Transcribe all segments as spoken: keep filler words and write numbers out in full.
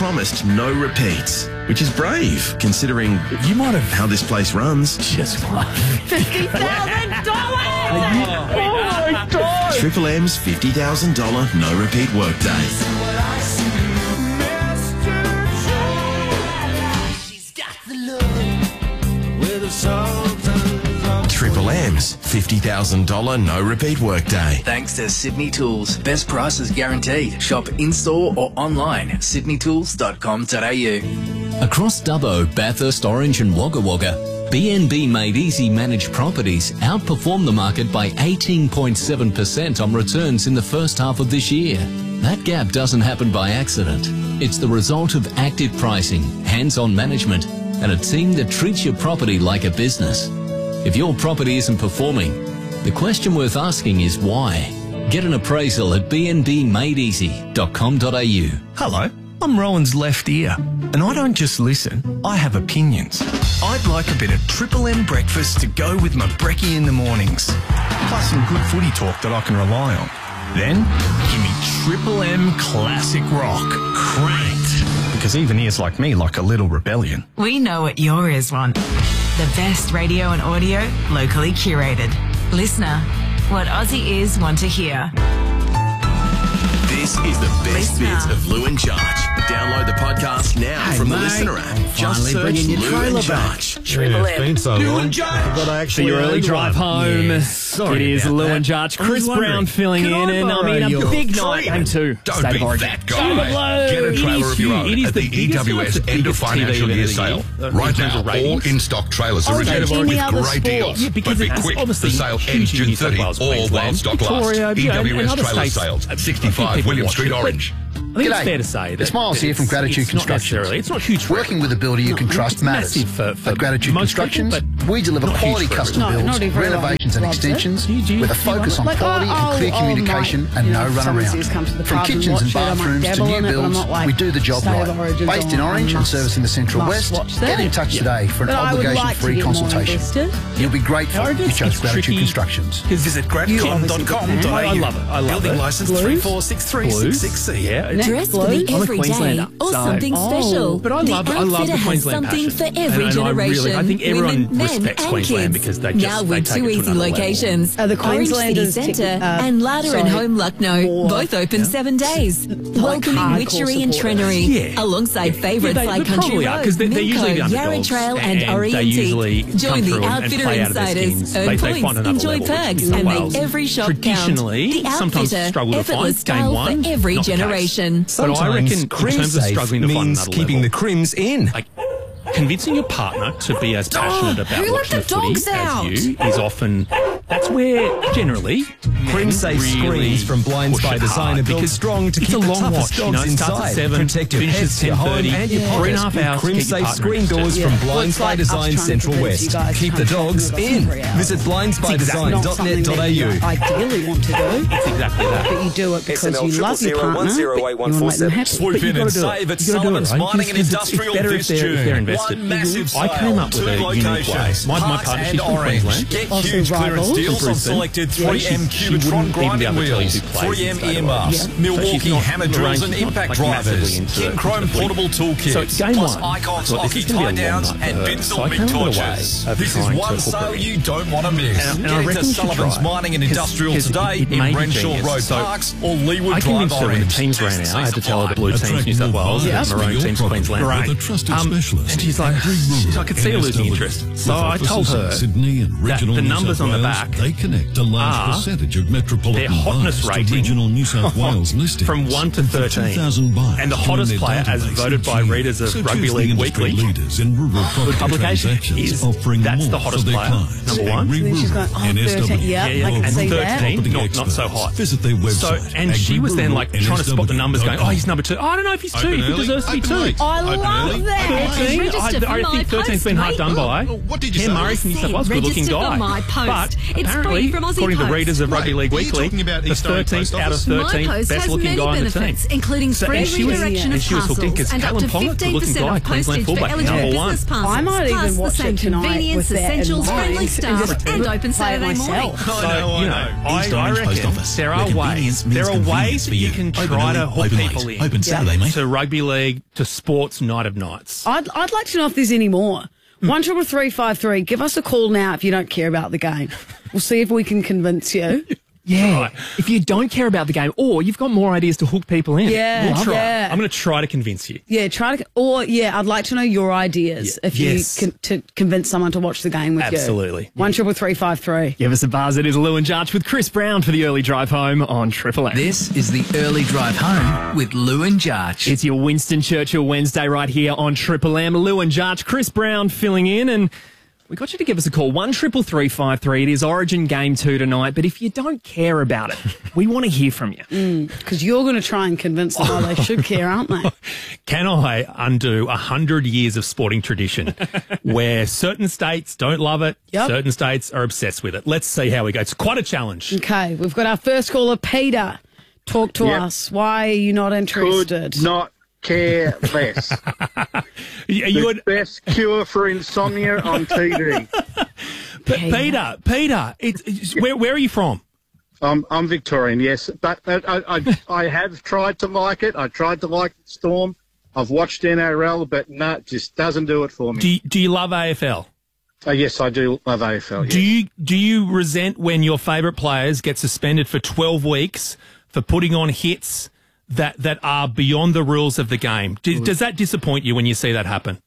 promised no repeats, which is brave, considering You might have how this place runs. just won. fifty thousand dollars! Oh, my God. Triple M's fifty thousand dollars no repeat workday. Triple M's fifty thousand dollars no repeat workday. Thanks to Sydney Tools. Best prices guaranteed. Shop in-store or online. sydney tools dot com dot a u. Across Dubbo, Bathurst, Orange and Wagga Wagga, B N B Made Easy managed properties outperformed the market by eighteen point seven percent on returns in the first half of this year. That gap doesn't happen by accident. It's the result of active pricing, hands-on management, and a team that treats your property like a business. If your property isn't performing, the question worth asking is why. Get an appraisal at b n b made easy dot com dot a u. Hello, I'm Rowan's left ear, and I don't just listen, I have opinions. I'd like a bit of Triple M breakfast to go with my brekkie in the mornings, plus some good footy talk that I can rely on. Then, give me Triple M Classic Rock, cranked. Because even ears like me like a little rebellion. We know what your ears want. The best radio and audio, locally curated. Listener, what Aussie ears want to hear. This is the best Listener. bits of Lou and Charge. Download the podcast now Hey, from the mate, Listener app. I'm Just finally search bringing your Lou trailer and back. Charge. Triple M. been so Lou long. and Charge. I've got to For actually your early own drive one. home. Yes, sorry It is about Lou that. and Jarch. I was Chris wondering, Brown filling can in, I and I borrow mean, a your big night. trailer? Game two. Don't State be of Origin. that guy. Get a It trailer is of your huge. own It is at the the biggest- E W S it's the end of biggest T V financial year event of the sale. year, uh, in Right terms now, of all ratings. in-stock trailers Oh, originate any with other great sport. deals. Yeah, because But be it's quick, obviously the sale huge ends in June New South thirtieth, Wales, all while Queensland, stock Victoria, lasts. you know, and E W S other trailer states. sales I at think sixty-five people William watch Street, it, but Orange. I think it's G'day. fair to say that It's Miles here from it's- Gratitude it's not Construction. necessarily- It's not huge for Working with a builder you can trust It's matters. massive for- for At Gratitude most people, Constructions, but we deliver not huge quality for custom everyone. builds, No, not everyone renovations and loves it. extensions Do you- do you- with a do you focus on Like, quality oh, and clear oh, communication oh, and you no know, run some around. of these come to the From pub and kitchens and watch it, I might bathrooms to dabble new in it, but I'm builds, not like we do the job State of right. Origin Based in going, Orange and must- servicing the Central must West, watch get that. in touch today for an But I would like to obligation-free get more consultation. invested. You'll be grateful Origin, you chose it's Gratitude tricky. Constructions. Visit gratcom dot com dot a u. I love it. I love Building it. license Blues? three four six three six six C. Yeah. Dress for the I'm a everyday Queenslander, or so- something Oh, special. But I the love, I love Outfitter the has Queensland something passion. for every and, and generation. I, really, I think everyone Women, men respects and Queensland kids. because they just now they with take two it to easy another level. locations, Are the Orange City Queenslanders Centre tick- uh, and Lada sorry, and Home Lucknow, more- both open seven days. Welcoming hardcore Witchery and supporters. Trenary, Yeah. alongside favourites Yeah, they- like they Country probably are, Road, 'cause they- they're usually the Milko, Yarra underdogs, Trail and, and they usually Oriente. come Join through the and- and Outfitter play out of their Insiders, skins. earn They- they points, find another enjoy level, which perks, New South and make Wales every shop count. traditionally The sometimes Outfitter, struggle to effortless find. Game style one, for every not the case. generation. But I reckon in Crim terms of Safe struggling to find means another keeping level, the crims in. like convincing your partner to be as passionate about who let watching the the footy dogs out? as you is often that's where generally Crim Safe really screens from Blinds push by it Design hard are built because strong to it's keep a the long toughest watch. You know, dogs it starts inside. at seven, Protect your finishes pets, your ten home thirty, and your three and a pockets half with hours to Crim keep your Safe partner screen interested. doors Yeah. from Well, Blinds it's by like us Design trying to Central convince you West. guys to Keep come the to dogs Canada for in. three hours. Visit blinds by design Not dot something net dot a u. that you ideally want to do, It's exactly that. but you do it because you love your partner. You want to make them happy. Swoop But you in gotta and do it. save at You gotta do it, Sullivan's right? Mining and Because it's- it's Industrial better this if they're- if June. they're invested. One massive I came up sale, with a two unique way. locations, My- my Parks partner, and she's from Orange. Queensland. Get Also huge clearance rivals. deals on Brisbane. selected Yeah, three she- M she Cubitron wouldn't even be grinding able to tell you wheels, who plays three M in State ear of muffs, Origin. So she's Milwaukee not- hammer Lorraine, drills she's and not, impact like, drivers, massively into King the- Chrome the fleet. portable toolkits, So game plus one, Icon so this Stocky is gonna tie be a long downs night and for her. Binzel So I Big came up with a way torches. of This is trying to one hook her sale in. you don't want to miss. And- and I Get reckon to you should Sullivan's try it. Mining and 'Cause- Industrial 'cause today it in may be Renshaw genius. Road So Parks or Leeward I Drive convinced her when the Orange. teams ran out. I had to tell her the blue teams, New South Wales, Yeah. and the maroon teams, Queensland. With a trusted Um, specialist. and she's like, she's, I could see her losing interest. So I told her Sydney and that regional the New numbers South on the Wales, back they connect a large are percentage of metropolitan their hotness buys to rating regional New South Wales listings. from one to And for thirteen. two thousand buys And the during hottest their player as database voted each by year. readers of So Rugby choose the League industry Weekly. leaders in rural property publication transactions, is offering that's more the hottest for their player, clients. number one. Agri And then she's Rural going, oh, and S W. thirteen, yeah, Yeah, yeah, I can and see that. thirteen, Property not, not so experts. hot. Visit their website. So, and she was then like agri trying to spot the numbers, going, rural "Oh, he's number two. I don't know if he's two. Open He early, deserves to be open two." late. I Open love early. that. thirteen, I, Register for I my think thirteen's post, been hard mate. done by. Oh, what did you Ken say? Murray from New South Wales, good looking Register for guy. my post. But It's Apparently, free from Aussie according to Post. readers of Rugby League Are you Weekly, talking about the East Oak thirteenth Post out of Office? thirteen My Post best has looking many guy in the team. benefits, including So, free and she was, redirection and of she was hooked in parcels because and up Callum to Pollock, fifteen good-looking percent guy, off Queensland postage for fullback, eligible number one. business passes. I might plus even watch the same it tonight convenience, with that in essentials, mind friendly and staff, just and open play it Saturday morning. myself. So, I know, you know, I know. I, East I Orange reckon Post Office, there where are convenience ways, means there are ways convenience that for you you. can Open try to early, hook open people late, in. open Saturday, mate. To rugby league, to sports night of nights. I'd, I'd like to know if there's any more. One triple three five three. Give us a call now if you don't care about the game. We'll see if we can convince you. Yeah. Right. If you don't care about the game, or you've got more ideas to hook people in. Yeah, We'll try. yeah. I'm going to try to convince you. Yeah, try to, or yeah, I'd like to know your ideas Yeah. if Yes. you can to convince someone to watch the game with Absolutely. you. One triple three five three. Give us a buzz. It is Lou and Jarch with Chris Brown for the early drive home on Triple M. This is the early drive home with Lou and Jarch. It's your Winston Churchill Wednesday right here on Triple M. Lou and Jarch, Chris Brown filling in, and we got you to give us a call. One triple three five three. It is Origin Game Two tonight, but if you don't care about it, we want to hear from you. Because you're going to try and convince them why they should care, aren't they? Can I undo a hundred years of sporting tradition where certain states don't love it, Yep. certain states are obsessed with it? Let's see how we go. It's quite a challenge. Okay, we've got our first caller, Peter. Talk to Yep. us. Why are you not interested? Could not care less. You, you the would, best cure for insomnia on T V. P- Peter, Peter, it's, it's, where, where are you from? I'm, I'm Victorian, yes, but I, I, I, I have tried to like it. I tried to like Storm. I've watched N R L, but no, it just doesn't do it for me. Do you, do you love A F L? Uh, yes, I do love A F L. Yes. Do you do you resent when your favourite players get suspended for twelve weeks for putting on hits that, that are beyond the rules of the game? Do, does that disappoint you when you see that happen?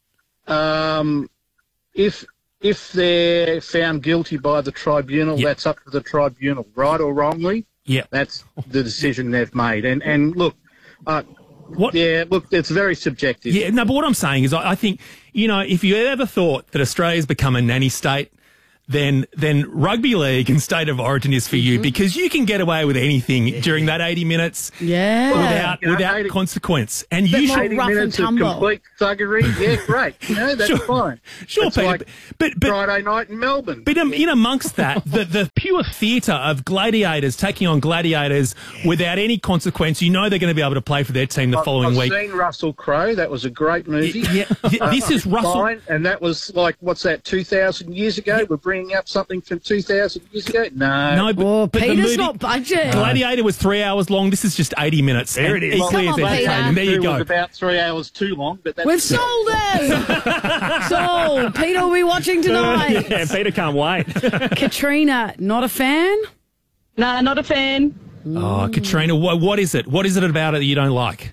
Um, if if they're found guilty by the tribunal, Yep. that's up to the tribunal, right or wrongly. Yeah. That's the decision they've made. And and look, uh, What? yeah, look, it's very subjective. Yeah, no, but what I'm saying is I, I think, you know, if you ever thought that Australia's become a nanny state, then then rugby league and state of origin is for you because you can get away with anything during that eighty minutes Yeah. without You know, without eighty consequence. And you more should eighty rough and minutes of tumble. complete thuggery, yeah, great. You know, that's Sure. fine. Sure, it's Peter, like but but Friday night in Melbourne. But um, in amongst that, the, the pure theatre of gladiators taking on gladiators without any consequence, you know they're going to be able to play for their team the I've, following I've week. seen Russell Crowe. That was a great movie. Yeah, yeah, this is Russell. Fine, and that was like, what's that, two thousand years ago? We're bringing up something from two thousand years ago? No. No, but, Oh, but the Peter's movie, not budget. Gladiator was three hours long. This is just eighty minutes. There and it is. Equally Come as on, Peter. entertaining. There you It go. was about three hours too long, but that's We've sold it. Sold. Peter will be watching tonight. Yeah, Peter can't wait. Katrina, not a fan? Nah, not a fan. Oh, Katrina, what, what is it? What is it about it that you don't like?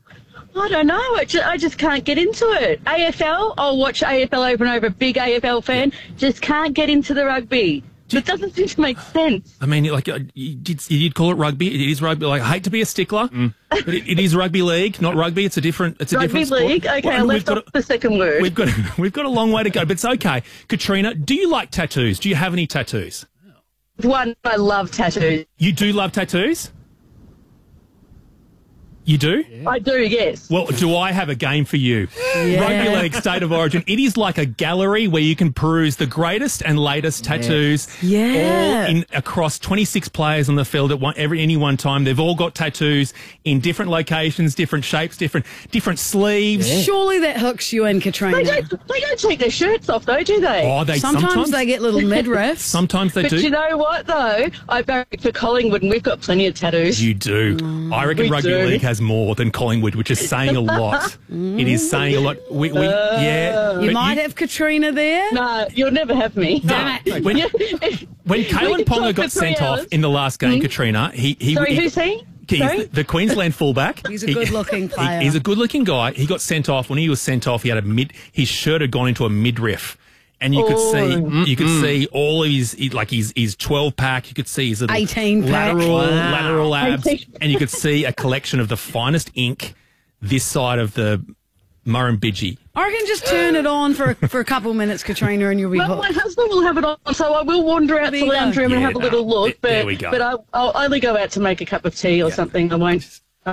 I don't know. I just, I just can't get into it. A F L, I'll watch A F L over and over. Big A F L fan. Just can't get into the rugby. It doesn't seem to make sense. I mean, like uh, you did, you did call it rugby. It is rugby. Like, I hate to be a stickler, but it, it is rugby league, not rugby. It's a different. It's a Rugby different sport. league. Okay, Well, I and left we've got off the second word. We've got we've got a long way to go, but it's okay. Katrina, do you like tattoos? Do you have any tattoos? One, I love tattoos. You do love tattoos? You do? I do, yes. Well, do I have a game for you? Rugby League State of Origin. It is like a gallery where you can peruse the greatest and latest tattoos. Yeah. All in across twenty-six players on the field at one, every any one time. They've all got tattoos in different locations, different shapes, different different sleeves. Surely that hooks you in, Katrina. They don't, they don't take their shirts off, though, do they? Oh, they sometimes, sometimes they get little midriffs. Sometimes they but do. you know what, though? I barrack for Collingwood, and we've got plenty of tattoos. You do. I reckon We Rugby do. League has more than Collingwood, which is saying a lot. It is saying a lot. We, we yeah. You but might have Katrina there. No, you'll never have me. Damn it. When, when We Kalen can Ponga talk got for three sent off hours. in the last game, Katrina, he he Sorry, he, who's he? he's Sorry? the, the Queensland fullback. He's a good-looking player. He, he's a good-looking guy. He got sent off. When he was sent off, he had a mid. His shirt had gone into a midriff. And you could Oh. see, you could see all of his, like his, his twelve pack. You could see his little eighteen pack. lateral, Wow. lateral abs, eighteen. and you could see a collection of the finest ink this side of the Murrumbidgee. I reckon just turn it on for for a couple minutes, Katrina, and you'll be Well, hooked. my husband will have it on, so I will wander out There to the you lounge go. room and Yeah, have a little no, look. But, there we go. But I, I'll only go out to make a cup of tea or something. I won't.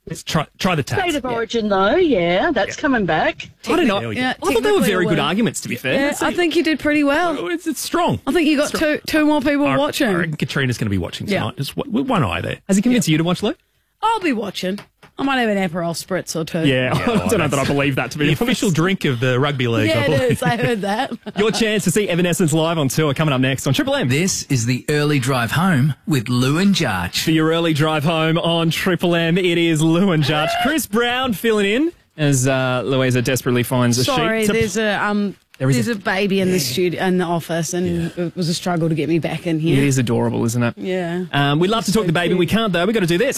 Let's try try the State tats. of origin, though, yeah, that's coming back. I don't know. Yeah, I thought they were technically very a good win. arguments, to be fair. Yeah, I think you did pretty well. It's, it's strong. I think you got two two more people I, watching. I reckon Katrina's going to be watching Yeah. tonight. Just w- with one eye there. Has he convinced you to watch, Luke? I'll be watching. I might have an Aperol spritz or two. Yeah, I don't know that I believe that, to be The honest. official drink of the rugby league. I Yeah, it believe. is. I heard that. Your chance to see Evanescence live on tour coming up next on Triple M. This is the early drive home with Lou and Jarch. For your early drive home on Triple M, it is Lou and Jarch. Chris Brown filling in as uh, Louisa desperately finds a Sorry, sheet. to- there's a um, There is there's a- a, baby in the studio in the office, and it was a struggle to get me back in here. It is adorable, isn't it? Yeah. Um, we'd love to talk to baby. We can't, though. We've got to do this.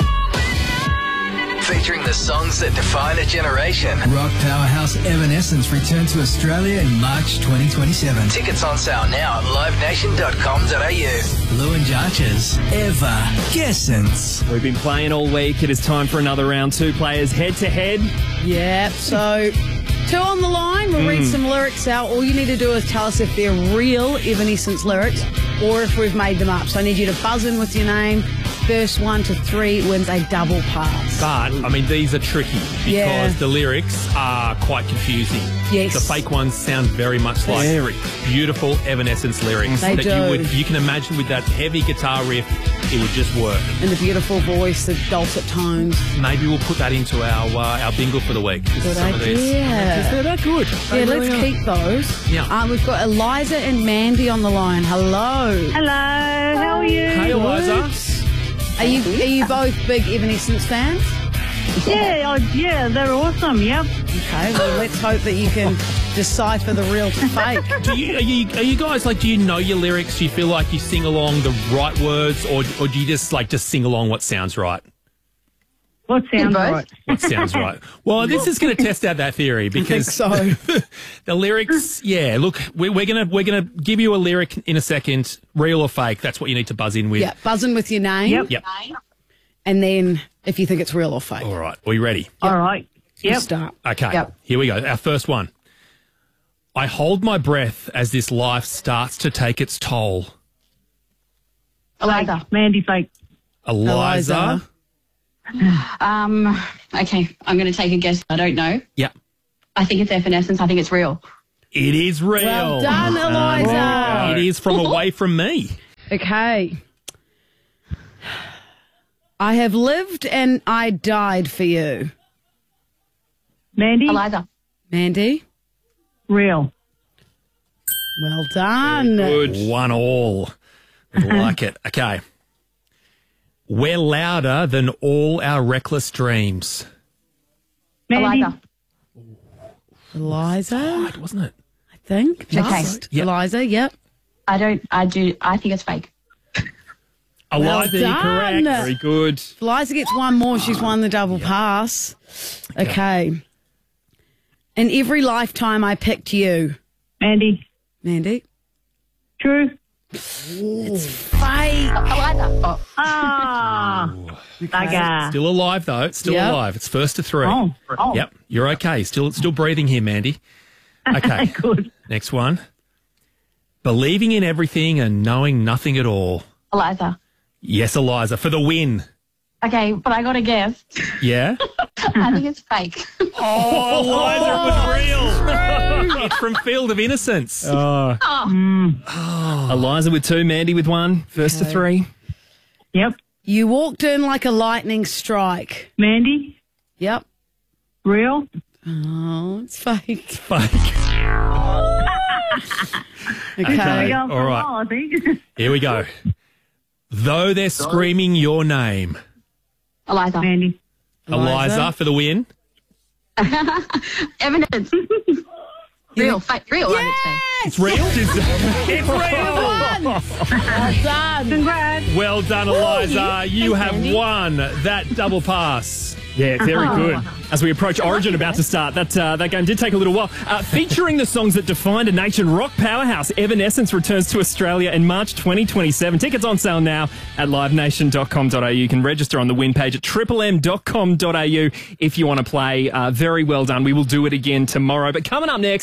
Featuring the songs that define a generation. Rock powerhouse Evanescence return to Australia in March twenty twenty-seven. Tickets on sale now at live nation dot com dot a u. Lou and Jarch's Evanescence. We've been playing all week. It is time for another round. Two players head to head. Yep. So, two on the line. We'll read Mm. some lyrics out. All you need to do is tell us if they're real Evanescence lyrics or if we've made them up. So I need you to buzz in with your name. First one to three wins a double pass. But, I mean, these are tricky because Yeah. the lyrics are quite confusing. Yes. The fake ones sound very much like Very. beautiful Evanescence lyrics They that do. you would you can imagine with that heavy guitar riff, it would just work. And the beautiful voice, the dulcet tones. Maybe we'll put that into our uh, our bingle for the week. Just Good some of these. idea. Because they're that good. Yeah, They let's really are. keep those. Yeah. Uh, we've got Eliza and Mandy on the line. Hello. Hello, how are you? Hey, Eliza. Are you are you both big Evanescence fans? Yeah, oh, yeah, they're awesome, yep. Okay, well, let's hope that you can decipher the real to fake. Do you, are you are you guys like? Do you know your lyrics? Do you feel like you sing along the right words, or or do you just like just sing along what sounds right? What sounds both. right? What sounds right? Well, this is going to test out that theory because so. the lyrics. Yeah, look, we're, we're gonna we're gonna give you a lyric in a second, real or fake. That's what you need to buzz in with. Yeah, buzzing with your name. Yep. Yep. And then if you think it's real or fake. All right. Are you ready? All right. You Yep. start. Okay. Yep. Here we go. Our first one. I hold my breath as this life starts to take its toll. Eliza. Mandy fake. Eliza. Eliza. Um, okay, I'm going to take a guess. I don't know. Yep. I think it's Evanescence. I think it's real. It is real. Well done, Eliza. It is from Away From Me. Okay. I have lived and I died for you. Mandy? Eliza. Mandy? Real. Well done. Good. One all. I like it. Okay. We're louder than all our reckless dreams. Mandy? Eliza. Eliza, Right, wasn't it? I think. Okay. Just. Yep. Eliza, yep. I don't, I do, I think it's fake. Eliza, you're done. correct. Very good. Eliza gets one more. She's won the double pass. Okay. In every lifetime, I picked you. Mandy? Mandy? True? It's fake. Eliza. Oh, Ah, bugger. Still alive, though. It's still Yep. alive. It's first to three. Oh, oh. Yep. You're okay. Still, still breathing here, Mandy. Okay. Good. Next one. Believing in everything and knowing nothing at all. Eliza. Yes, Eliza, for the win. Okay, but I got to guess. Yeah? I think it's fake. Oh, Eliza, it was real. It's from Field of Innocence. Oh. Eliza with two, Mandy with one. First to three. Yep. You walked in like a lightning strike. Mandy? Yep. Real? Oh, it's fake. Fake. Okay. Okay. All All right. I think. Here we go. Though they're screaming your name. Eliza. Mandy? Eliza, Eliza. for the win. Evidence. Real, fake, real, I would say. It's real. It's real. Well done. Congrats. Well done, Eliza. You have won that double pass. Yeah, very good. As we approach Origin about to start, that uh, that game did take a little while. Uh, featuring the songs that defined a nation, rock powerhouse Evanescence returns to Australia in March twenty twenty-seven. Tickets on sale now at live nation dot com dot a u. You can register on the win page at triple m dot com dot a u if you want to play. Uh, very well done. We will do it again tomorrow. But coming up next,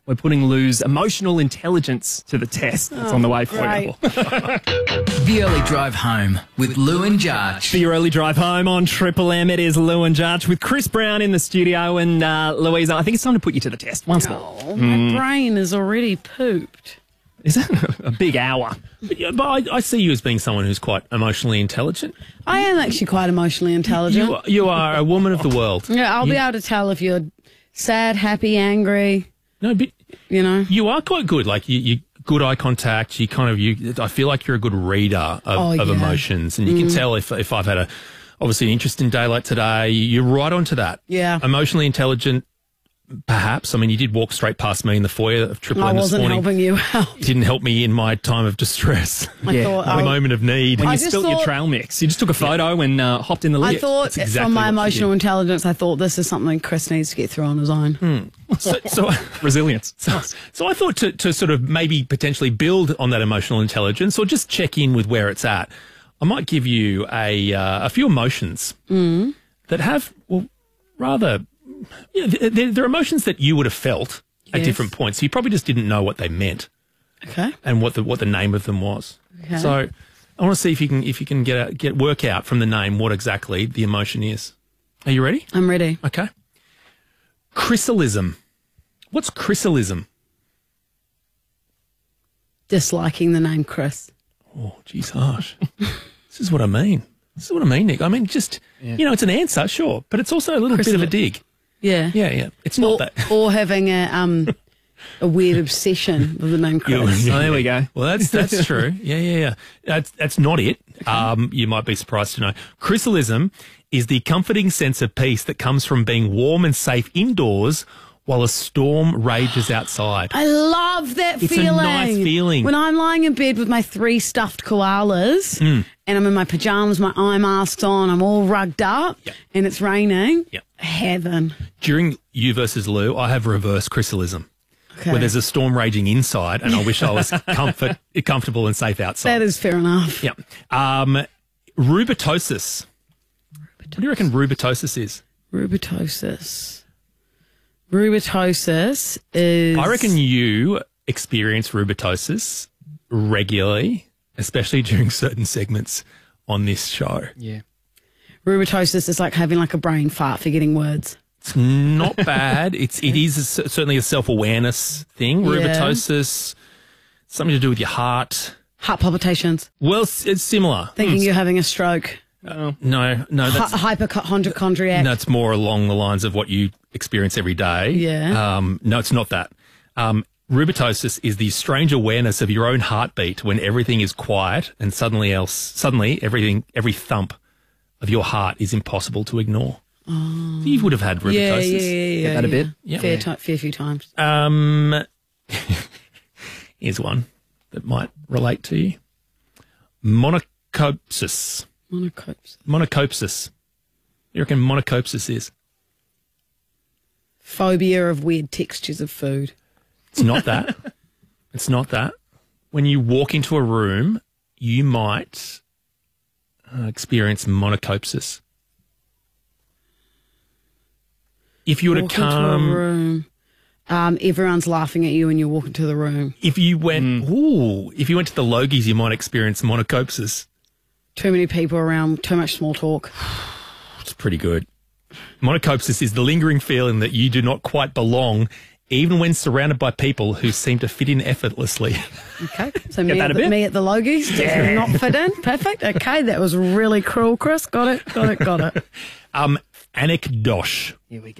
We're putting Lou's emotional intelligence to the test. That's on the way for great. you. The Early Drive Home with Lou and Jarch. For your early drive home on Triple M, it is Lou and Jarch with Chris Brown in the studio. And uh, Louisa, I think it's time to put you to the test once more. Oh, my brain is already pooped. Is that a big hour? But, yeah, but I, I see you as being someone who's quite emotionally intelligent. I am actually quite emotionally intelligent. You, are- you are a woman of the world. Yeah, I'll You- be able to tell if you're sad, happy, angry. No, but you know, you are quite good. Like you, you good eye contact. You kind of you. I feel like you're a good reader of, Oh, of yeah. emotions, and you Mm. can tell if if I've had a obviously an interesting day like today. You're right onto that. Yeah. Emotionally intelligent, perhaps. I mean, you did walk straight past me in the foyer of Triple I M this wasn't morning. helping you out. You didn't help me in my time of distress. I Yeah. thought a I- moment of need. When I you just spilt your thought- trail mix, you just took a photo and uh, hopped in the lift. I thought That's exactly from my what you emotional did. intelligence, I thought this is something Chris needs to get through on his own. Hmm. So, so resilience. So, so I thought to, to sort of maybe potentially build on that emotional intelligence or just check in with where it's at. I might give you a uh, a few emotions Mm. that have, well, rather, yeah, they're, they're emotions that you would have felt at Yes. different points. You probably just didn't know what they meant Okay. and what the what the name of them was. Okay. So I want to see if you can if you can get a, get work out from the name what exactly the emotion is. Are you ready? I'm ready. Okay. Chrysalism. What's chrysalism? Disliking the name Chris. Oh, geez, harsh. This is what I mean. This is what I mean, Nick. I mean, just, you know, it's an answer, sure, but it's also a little bit of a dig. Yeah. Yeah, yeah. It's not or, that. Or having a um a weird obsession with the name Chris. Oh, there we go. Well, that's that's true. Yeah, yeah, yeah. That's that's not it. Um, you might be surprised to know. Chrysalism is the comforting sense of peace that comes from being warm and safe indoors while a storm rages outside. I love that It's a feeling. nice feeling. When I'm lying in bed with my three stuffed koalas Mm. and I'm in my pajamas, my eye masks on, I'm all rugged up and it's raining. Yep. Heaven. During You versus Lou, I have reverse chrysalism. Okay. Where there's a storm raging inside, and I wish I was comfort, comfortable and safe outside. That is fair enough. Yeah. Um, rubetosis. What do you reckon rubetosis is? Rubetosis. Rubetosis is. I reckon you experience rubetosis regularly, especially during certain segments on this show. Yeah. Rubetosis is like having like a brain fart, forgetting words. It's not bad. It's it is a, certainly a self awareness thing. Yeah. Rubetosis, something to do with your heart. Heart palpitations. Well, it's, it's similar. Thinking Hmm. you're having a stroke. No, no, that's Hy- hypochondriac. that's more along the lines of what you experience every day. Yeah. Um, no, it's not that. Um, rubetosis is the strange awareness of your own heartbeat when everything is quiet and suddenly else, suddenly everything, every thump of your heart is impossible to ignore. Oh. You would have had rubetosis. Yeah, yeah, yeah, yeah. Get that a bit? Yeah. Yeah. Fair, ti- fair few times. Um, here's one that might relate to you. Monocopsis. Monocopsis. Monocopsis. You reckon monocopsis is? Phobia of weird textures of food. It's not that. It's not that. When you walk into a room, you might uh, experience monocopsis. If you were Walk to into a come, room. Um, everyone's laughing at you when you walk into the room. if you went, ooh, if you went to the Logies, you might experience monocopsis. Too many people around, too much small talk. It's pretty good. Monocopsis is the lingering feeling that you do not quite belong, even when surrounded by people who seem to fit in effortlessly. Okay. So Get me that at, a the, bit? me at the Logies, does not fit in. Perfect. Okay, that was really cruel, Chris. Got it, got it, got it. Um, anecdoche. Here we go.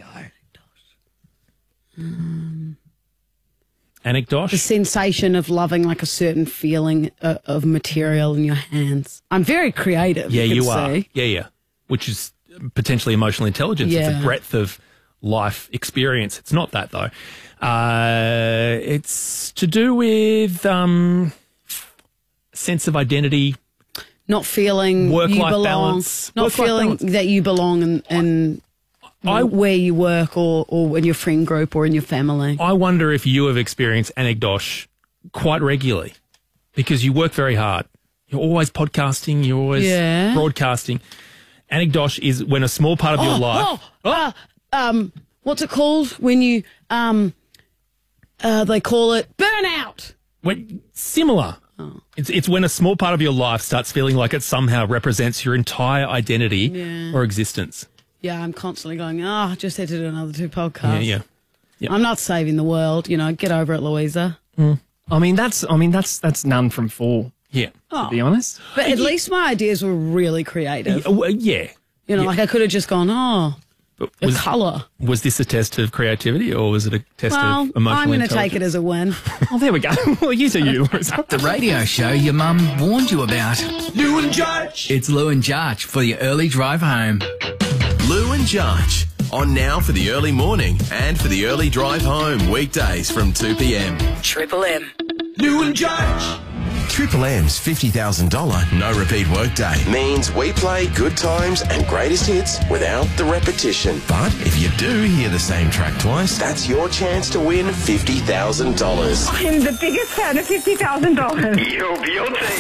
Um, Anecdoche. the sensation of loving like a certain feeling of, of material in your hands. I'm very creative. Yeah, you, you can are. see. Yeah, yeah. Which is potentially emotional intelligence. It's Yeah. a breadth of life experience. It's not that though. Uh, it's to do with um, sense of identity. Not feeling Work-life you belong. balance. Not Work-life feeling balance. that you belong in, in I- where you work or, or in your friend group or in your family. I wonder if you have experienced anecdoche quite regularly because you work very hard. You're always podcasting. You're always Yeah. broadcasting. Anecdoche is when a small part of your life. Oh, uh, um, what's it called when you um, Uh, they call it burnout. When, similar. Oh. It's it's when a small part of your life starts feeling like it somehow represents your entire identity Yeah. or existence. Yeah, I'm constantly going, oh, I just had to do another two podcasts. Yeah, yeah. Yep. I'm not saving the world. You know, get over it, Louisa. Mm. I mean, that's I mean that's that's none from four. Yeah, Oh. to be honest. But at least my ideas were really creative. Yeah, well, yeah. You know, Yeah. like I could have just gone, oh, But a was, colour. was this a test of creativity or was it a test Well, of emotional I'm going to take intelligence? it as a win. Oh, there we go. Well, you do you, Louisa. The radio show your mum warned you about. Lou and Judge. It's Lou and Jarch for your early drive home. Lou and Jarch. On now for the early morning and for the early drive home. Weekdays from two p.m. Triple M. Lou and Judge. Triple M's fifty thousand dollars no repeat workday means we play good times and greatest hits without the repetition. But if you do hear the same track twice, that's your chance to win fifty thousand dollars. I'm the biggest fan of fifty thousand dollars. Yo, Beyonce.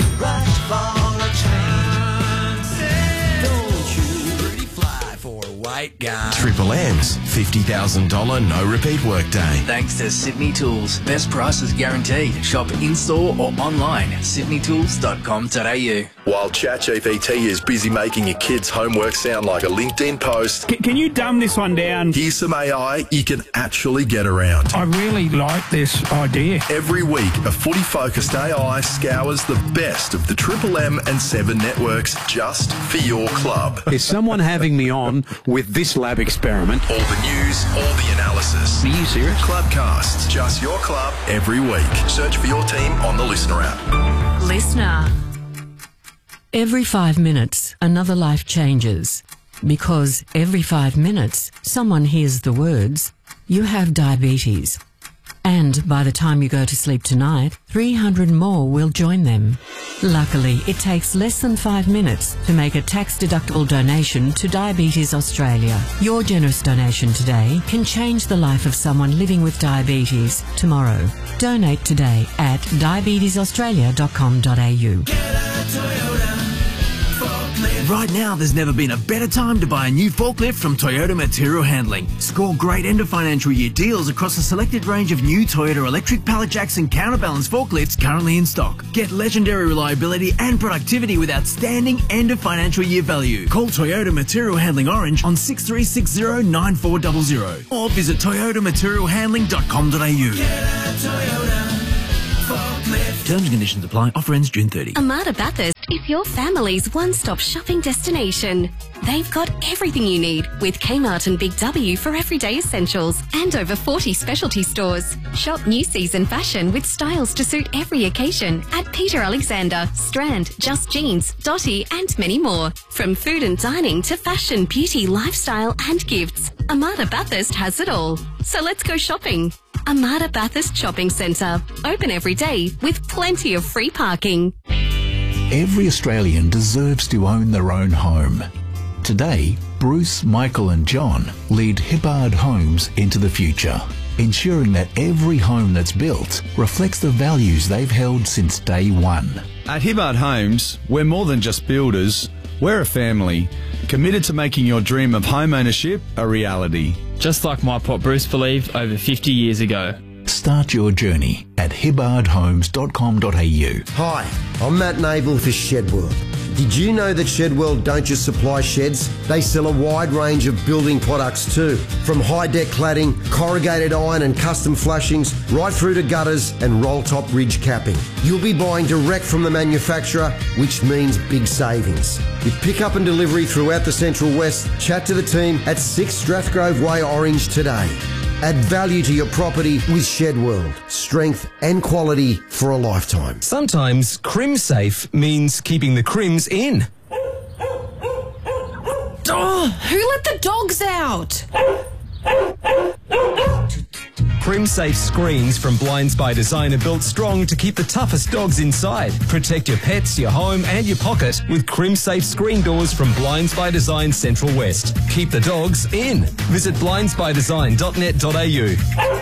White guy. Triple M's fifty thousand dollars no repeat workday. Thanks to Sydney Tools. Best prices guaranteed. Shop in-store or online at sydney tools dot com dot a u. While ChatGPT is busy making your kids' homework sound like a LinkedIn post, Can, can you dumb this one down? here's some A I you can actually get around. I really like this idea. Every week, a footy-focused A I scours the best of the Triple M and Seven networks just for your club. Is someone having me on with this lab experiment? All the news, all the analysis. Are you serious? Clubcast, just your club every week. Search for your team on the Listener app. Listener. Every five minutes, another life changes. Because every five minutes, someone hears the words, "You have diabetes." And by the time you go to sleep tonight, three hundred more will join them. Luckily, it takes less than five minutes to make a tax-deductible donation to Diabetes Australia. Your generous donation today can change the life of someone living with diabetes tomorrow. Donate today at diabetes australia dot com dot a u. Right now, there's never been a better time to buy a new forklift from Toyota Material Handling. Score great end of financial year deals across a selected range of new Toyota electric pallet jacks and counterbalance forklifts currently in stock. Get legendary reliability and productivity with outstanding end of financial year value. Call Toyota Material Handling Orange on six three six zero nine four zero zero or visit toyota material handling dot com dot a u. Terms and conditions apply. Offer ends June thirtieth. Amada Bathurst is your family's one-stop shopping destination. They've got everything you need with Kmart and Big W for everyday essentials and over forty specialty stores. Shop new season fashion with styles to suit every occasion at Peter Alexander, Strand, Just Jeans, Dotty and many more. From food and dining to fashion, beauty, lifestyle and gifts, Amada Bathurst has it all. So let's go shopping. Amada Bathurst Shopping Centre. Open every day with plenty of free parking. Every Australian deserves to own their own home. Today, Bruce, Michael and John lead Hibbard Homes into the future, ensuring that every home that's built reflects the values they've held since day one. At Hibbard Homes, we're more than just builders. We're a family, committed to making your dream of home ownership a reality. Just like my pop Bruce believed over fifty years ago. Start your journey at hibbard homes dot com dot a u. Hi, I'm Matt Nable for Shed World. Did you know that Shed World don't just supply sheds? They sell a wide range of building products too. From high-deck cladding, corrugated iron and custom flashings, right through to gutters and roll-top ridge capping. You'll be buying direct from the manufacturer, which means big savings. With pickup and delivery throughout the Central West, chat to the team at six Strathgrove Way, Orange today. Add value to your property with Shed World. Strength and quality for a lifetime. Sometimes Crim Safe means keeping the crims in. Oh, who let the dogs out? Crim-safe screens from Blinds by Design are built strong to keep the toughest dogs inside. Protect your pets, your home and your pocket with Crim-safe screen doors from Blinds by Design Central West. Keep the dogs in. Visit blinds by design dot net dot a u.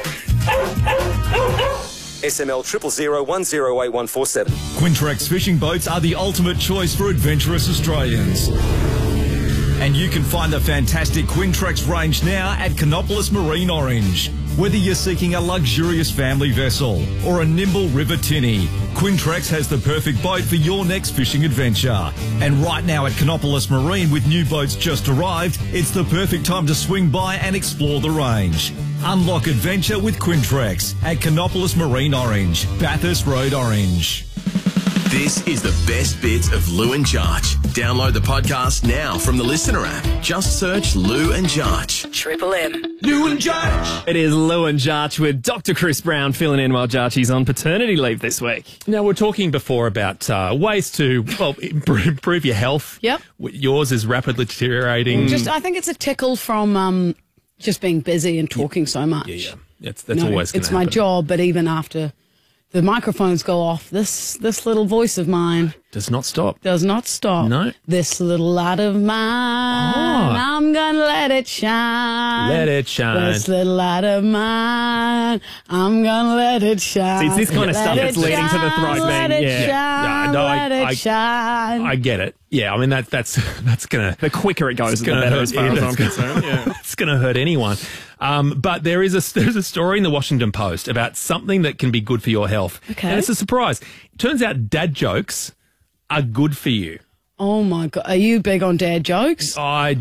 S M L triple zero one zero eight one four seven. Quintrex fishing boats are the ultimate choice for adventurous Australians. And you can find the fantastic Quintrex range now at Canopolis Marine Orange. Whether you're seeking a luxurious family vessel or a nimble river tinny, Quintrex has the perfect boat for your next fishing adventure. And right now at Canopolis Marine, with new boats just arrived, it's the perfect time to swing by and explore the range. Unlock adventure with Quintrex at Canopolis Marine Orange, Bathurst Road Orange. This is the best bits of Lou and Jarch. Download the podcast now from the Listener app. Just search Lou and Jarch. Triple M. Lou and Jarch. It is Lou and Jarch with Doctor Chris Brown filling in while Jarchy's on paternity leave this week. Now, we we're talking before about uh, ways to, well, improve your health. Yep. Yours is rapidly deteriorating. Just, I think it's a tickle from um, just being busy and talking so much. Yeah, yeah. That's, that's You know, always going to It's my happen. job, but even after the microphones go off, this this little voice of mine Does not stop. does not stop. No. This little light of mine, Oh. I'm gonna let it shine. Let it shine. This little light of mine, I'm gonna let it shine. See, it's this kind of Let stuff it that's leading to the shine, throat Let thing, it yeah. shine, Yeah, no, I- let it I- shine. I get it. Yeah, I mean, that, that's that's going to... The quicker it goes, the better as far as I'm concerned. Yeah. It's going to hurt anyone. Um, but there is a there's a story in the Washington Post about something that can be good for your health. Okay. And it's a surprise. It turns out dad jokes are good for you. Oh my God, are you big on dad jokes? I,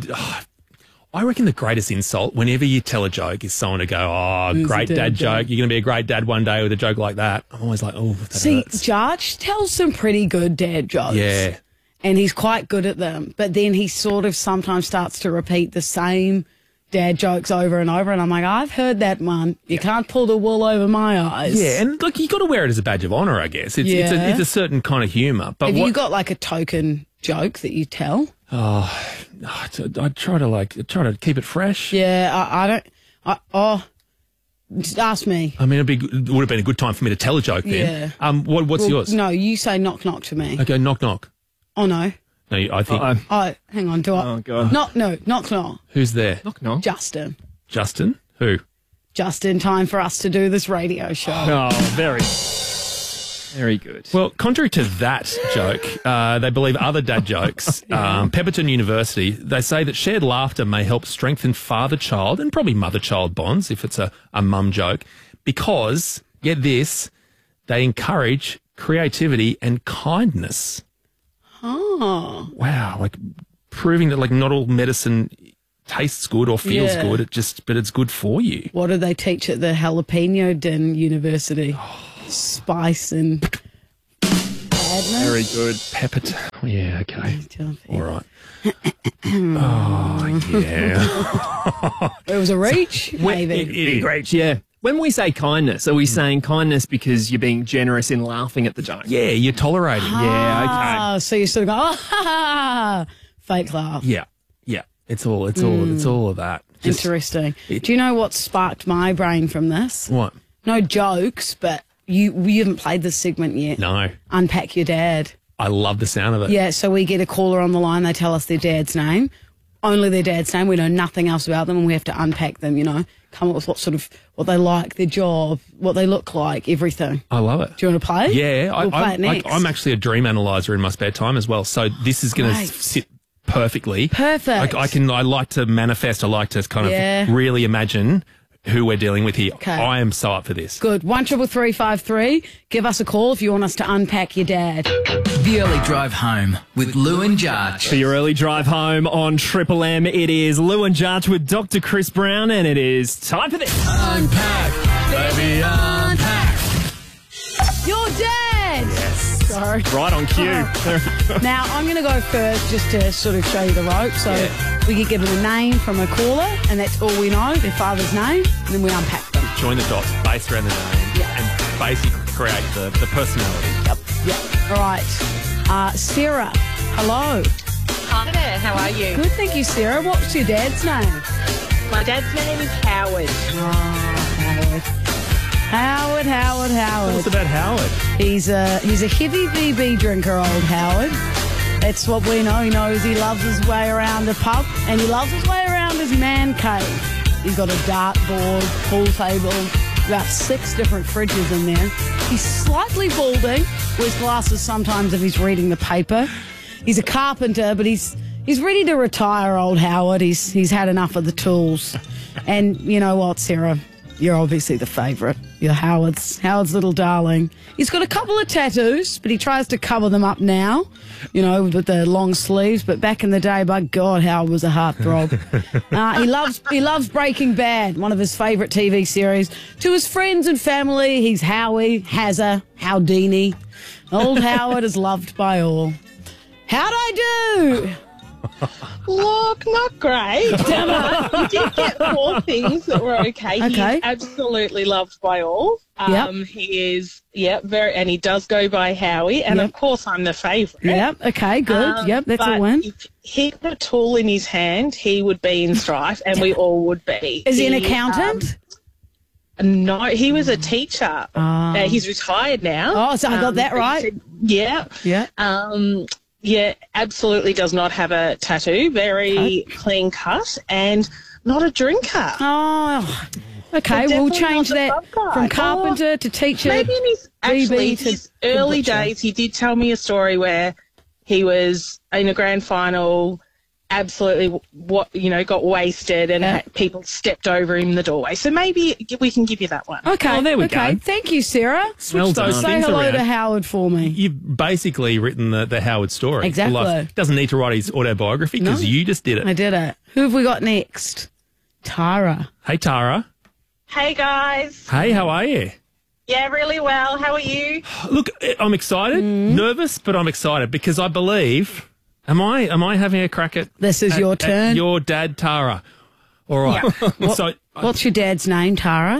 I reckon the greatest insult whenever you tell a joke is someone to go, oh, Who's great a dad, dad joke. joke? You're going to be a great dad one day with a joke like that. I'm always like, oh, that See, hurts. Jarch tells some pretty good dad jokes. Yeah. And he's quite good at them. But then he sort of sometimes starts to repeat the same dad jokes over and over. And I'm like, I've heard that one. You can't pull the wool over my eyes. Yeah, and look, you got to wear it as a badge of honour, I guess. It's, it's, a, Yeah. it's a certain kind of humour. But Have what, you got like a token joke that you tell? Oh, I try to like try to keep it fresh. Yeah, I, I don't. I, oh, just ask me. I mean, it'd be, it would have been a good time for me to tell a joke then. Yeah. Um, what, what's Well, yours? No, you say knock knock to me. Okay, knock knock. Oh no. No, you- I think. Uh-oh. Oh, hang on. Do I? Oh, God. Knock no knock knock. Who's there? Knock, knock. Justin. Justin? Who? Just in time for us to do this radio show. Oh, very, very good. Well, contrary to that joke, uh, they believe other dad jokes. um, Pepperton University, they say that shared laughter may help strengthen father-child and probably mother-child bonds if it's a, a mum joke because, get this, they encourage creativity and kindness. Oh. Wow, like proving that like not all medicine tastes good or feels Yeah. good, it just but it's good for you. What do they teach at the Jalapeno Den University? Spice and badness? Very good. Pepperton. Yeah, okay. All right. Oh, yeah. It was a reach, When- maybe. it- it- Great, yeah. When we say kindness, are we saying kindness because you're being generous in laughing at the joke? Yeah, you're tolerating. Yeah, Ah, so you sort of go, oh, ha, ha, ha, fake laugh. Yeah, yeah. It's all. It's all. It's all of that. Just- Interesting. it- Do you know what sparked my brain from this? What? No jokes, but you you haven't played this segment yet. No. Unpack your dad. I love the sound of it. Yeah, so we get a caller on the line, they tell us their dad's name, only their dad's name, we know nothing else about them, and we have to unpack them, you know, come up with what sort of, what they like, their job, what they look like, everything. I love it. Do you want to play? Yeah, I, We'll play I, it next. I, I'm actually a dream analyzer in my spare time as well. So this is going to Great. sit perfectly. Perfect. I, I can. I like to manifest. I like to kind Yeah. of really imagine who we're dealing with here. Okay. I am so up for this. Good. One triple three five three. Give us a call if you want us to unpack your dad. The Early Drive Home with Lou and Jarch. For your early drive home on Triple M, it is Lou and Jarch with Doctor Chris Brown, and it is time for this. Unpack, baby, unpack. Your dad! Yes. Sorry. Right on cue. Now, I'm going to go first just to sort of show you the rope. So we get given a name from a caller, and that's all we know, their father's name, and then we unpack them. Join the dots based around the name and basically create the, the personality. Yep. Yep. All right. Uh, Sarah, hello. Hi there, how are you? Good, thank you, Sarah. What's your dad's name? My dad's name is Howard. Oh, Howard. Howard, Howard, Howard. Tell us about Howard. He's a he's a heavy V B drinker, old Howard. That's what we know. He knows he loves his way around the pub, and he loves his way around his man cave. He's got a dartboard, pool table, about six different fridges in there. He's slightly balding, wears glasses sometimes if he's reading the paper. He's a carpenter, but he's He's ready to retire, old Howard. He's he's had enough of the tools. And you know what, Sarah? You're obviously the favourite. You're Howard's Howard's little darling. He's got a couple of tattoos, but he tries to cover them up now, you know, with the long sleeves. But back in the day, by God, Howard was a heartthrob. uh, he loves he loves Breaking Bad, one of his favourite T V series. To his friends and family, he's Howie, Hazza, Howdini. Old Howard is loved by all. How'd I do? Look, not great. Damn it. You did get four things that were okay. Okay. He's absolutely loved by all. Um, Yep. He is, yeah, very, and he does go by Howie. And Yep. of course, I'm the favourite. Yep, okay, good. Um, yep, that's a but win. If he had a tool in his hand, he would be in strife, and we all would be. Is he an accountant? Um, no, he was a teacher. Ah. Uh, he's retired now. Oh, so I got Um, that but he right. said- yeah. Yeah. Um, yeah, absolutely does not have a tattoo. Very clean cut and not a drinker. Oh, okay. So We'll definitely change not the that bug guy. from carpenter Or to teacher. Maybe in his, actually, B B to his early butcher. days, he did tell me a story where he was in a grand final, absolutely, what you know, got wasted and Yeah. had, people stepped over him in the doorway. So maybe we can give you that one. Okay. Oh, there we okay. go. Thank you, Sarah. Well done. Say Things hello around. to Howard for me. You've basically written the, the Howard story. Exactly. Well, doesn't need to write his autobiography because No. you just did it. I did it. Who have we got next? Tara. Hey, Tara. Hey guys. Hey, how are you? Yeah, really well. How are you? Look, I'm excited, Mm-hmm. nervous, but I'm excited because I believe. Am I? Am I having a crack at? This is at- your at turn. Your dad, Tara. All right. What- So, What's your dad's name, Tara?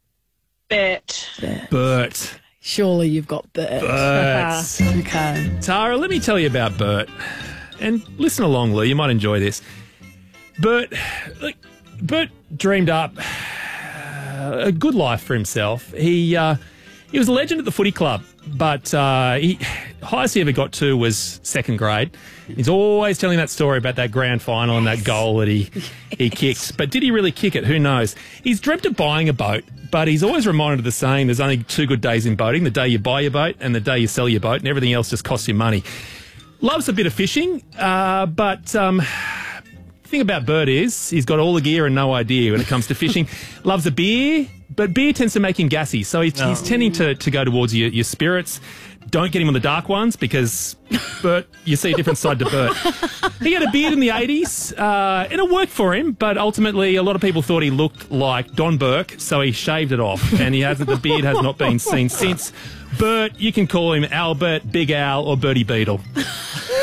Bert. Bert. Surely you've got Bert. Bert. Okay. Tara, let me tell you about Bert. And listen along, Lou. You might enjoy this. Bert, look, Bert dreamed up uh, a good life for himself. He uh, he was a legend at the footy club, but uh, he highest he ever got to was second grade. He's always telling that story about that grand final and that goal that he he kicked. But did he really kick it? Who knows? He's dreamt of buying a boat, but he's always reminded of the saying: there's only two good days in boating: the day you buy your boat and the day you sell your boat, and everything else just costs you money. Loves a bit of fishing, uh, but um, the thing about Bert is he's got all the gear and no idea when it comes to fishing. Loves a beer, but beer tends to make him gassy, so he's, he's tending to, to go towards your, your spirits. Don't get him on the dark ones because Bert, you see a different side to Bert. He had a beard in the eighties, uh, and it worked for him, but ultimately a lot of people thought he looked like Don Burke, so he shaved it off, and he hasn't. The beard has not been seen since. Bert, you can call him Albert, Big Al, or Bertie Beetle.